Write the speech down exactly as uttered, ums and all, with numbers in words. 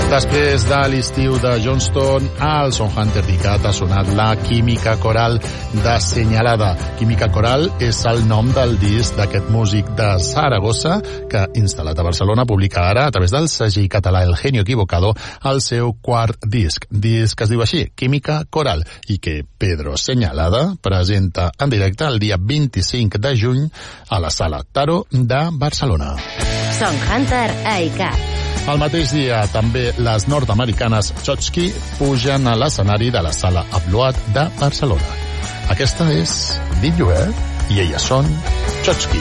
Després de l'estiu de Johnston, al Soundhunter Dicat ha sonat la Química Coral de Senyalada. Química Coral és el nom del disc d'aquest músic de Saragossa que, instal·lat a Barcelona, publica ara, a través del segell català El Genio Equivocado, el seu quart disc. Disc que es diu així, Química Coral, i que Pedro Senyalada presenta en directe el dia vint-i-cinc de juny a la Sala Taro de Barcelona. Soundhunter a I C A P. El mateix dia, també les nord-americanes Chotski pugen a l'escenari de la Sala Abloat de Barcelona. Aquesta és Did You Hear? I elles són Chotski.